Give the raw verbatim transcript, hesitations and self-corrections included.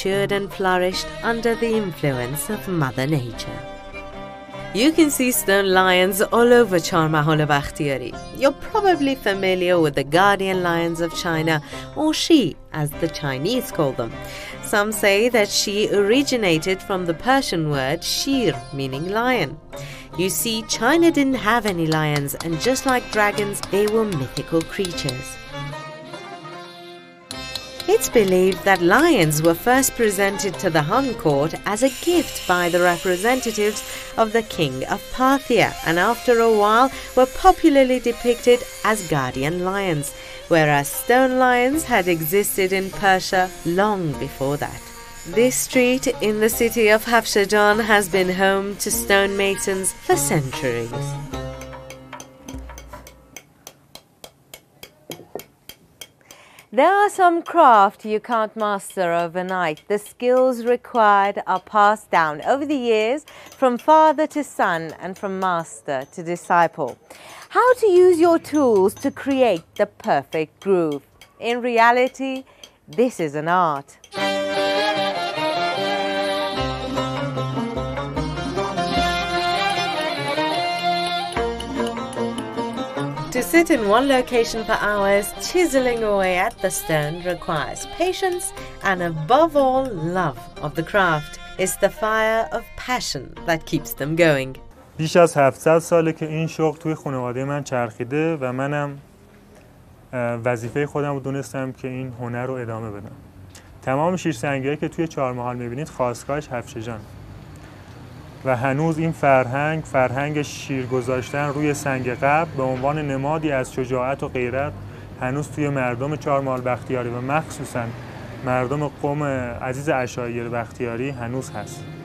matured and flourished under the influence of Mother Nature. You can see stone lions all over Char Mahal Bakhtiyari. You're probably familiar with the guardian lions of China, or Shi as the Chinese call them. Some say that Shi originated from the Persian word shir, meaning lion. You see, China didn't have any lions, and just like dragons, they were mythical creatures. It's believed that lions were first presented to the Han court as a gift by the representatives of the king of Parthia, and after a while were popularly depicted as guardian lions, whereas stone lions had existed in Persia long before that. This street in the city of Hafshajan has been home to stonemasons for centuries. There are some crafts you can't master overnight. The skills required are passed down over the years from father to son and from master to disciple. How to use your tools to create the perfect groove. In reality, this is an art. To sit in one location for hours, chiseling away at the stone requires patience and above all, love of the craft. It's the fire of passion that keeps them going. بیش از هفتصد ساله که این شغل توی خانواده من چرخیده و منم وظیفه خودم رو دونستم که این هنر رو ادامه بدم. تمام شیرسنگی‌هایی که توی چهارمحال می‌بینید خاستگاهش هفشجان. و هنوز این فرهنگ، فرهنگ شیر گذاشتن روی سنگ قبر به عنوان نمادی از شجاعت و غیرت هنوز توی مردم چهارمحال بختیاری و مخصوصاً مردم قوم عزیز عشایر بختیاری هنوز هست.